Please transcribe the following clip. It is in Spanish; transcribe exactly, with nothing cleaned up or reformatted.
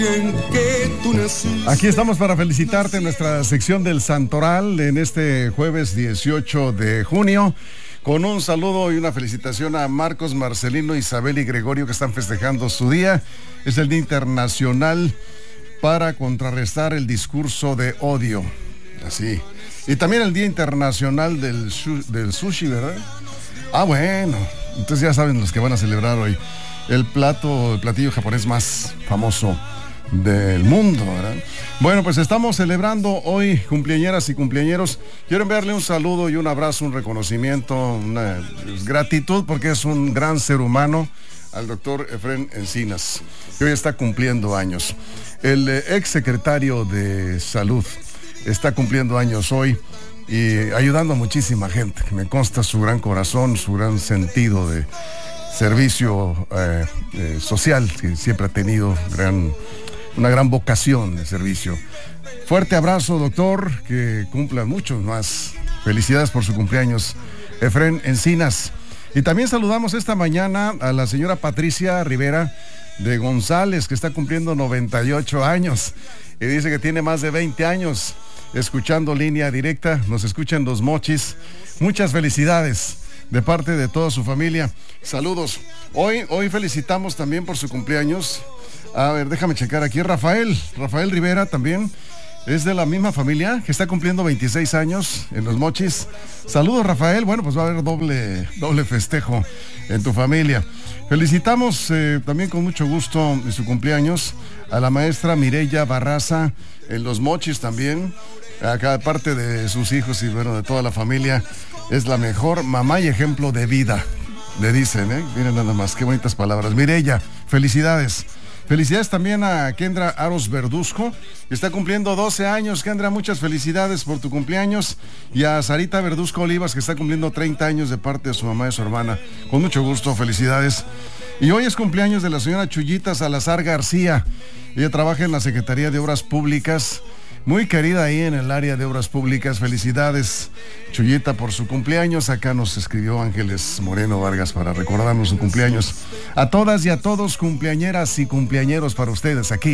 Aquí estamos para felicitarte en nuestra sección del Santoral en este jueves dieciocho de junio. Con un saludo y una felicitación a Marcos, Marcelino, Isabel y Gregorio, que están festejando su día. Es el Día Internacional para contrarrestar el discurso de odio. Así. Y también el Día Internacional del, shu- del Sushi, ¿verdad? Ah, bueno. Entonces ya saben los que van a celebrar hoy. El plato, el platillo japonés más famoso del mundo, ¿verdad? Bueno, pues estamos celebrando hoy cumpleañeras y cumpleañeros. Quiero enviarle un saludo y un abrazo, un reconocimiento, una pues, gratitud, porque es un gran ser humano, al doctor Efrén Encinas, que hoy está cumpliendo años. El eh, ex secretario de Salud está cumpliendo años hoy y ayudando a muchísima gente. Me consta su gran corazón, su gran sentido de servicio eh, eh, social, que siempre ha tenido gran... una gran vocación de servicio. Fuerte abrazo, doctor, que cumpla muchos más. Felicidades por su cumpleaños, Efrén Encinas. Y también saludamos esta mañana a la señora Patricia Rivera de González, que está cumpliendo noventa y ocho años. Y dice que tiene más de veinte años escuchando Línea Directa. Nos escucha en Los Mochis. Muchas felicidades de parte de toda su familia. Saludos. Hoy, hoy felicitamos también por su cumpleaños. A ver, déjame checar aquí. Rafael, Rafael Rivera también es de la misma familia, que está cumpliendo veintiséis años en Los Mochis. Saludos, Rafael. Bueno, pues va a haber doble, doble festejo en tu familia. Felicitamos eh, también con mucho gusto en su cumpleaños a la maestra Mireya Barraza en Los Mochis también. A cada parte de sus hijos y bueno, de toda la familia. Es la mejor mamá y ejemplo de vida, le dicen, ¿eh? Miren nada más, qué bonitas palabras. Mireya, felicidades. Felicidades también a Kendra Aros Verduzco, que está cumpliendo doce años. Kendra, muchas felicidades por tu cumpleaños. Y a Sarita Verduzco Olivas, que está cumpliendo treinta años de parte de su mamá y su hermana. Con mucho gusto, felicidades. Y hoy es cumpleaños de la señora Chuyita Salazar García. Ella trabaja en la Secretaría de Obras Públicas. Muy querida ahí en el área de Obras Públicas. Felicidades, Chuyita, por su cumpleaños. Acá nos escribió Ángeles Moreno Vargas para recordarnos su cumpleaños. A todas y a todos, cumpleañeras y cumpleañeros para ustedes aquí